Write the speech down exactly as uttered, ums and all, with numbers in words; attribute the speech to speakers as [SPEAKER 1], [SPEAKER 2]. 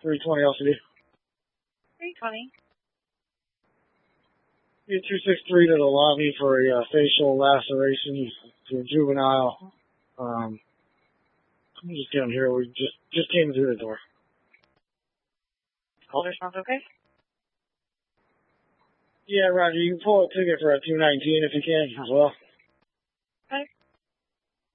[SPEAKER 1] three twenty L C D.
[SPEAKER 2] three twenty.
[SPEAKER 1] Get two sixty-three to the lobby for a uh, facial laceration to a juvenile. Um, let me just get him here. We just just came through the door.
[SPEAKER 2] Cold response okay?
[SPEAKER 1] Yeah, Roger. You can pull a ticket for a two nineteen if you can as well.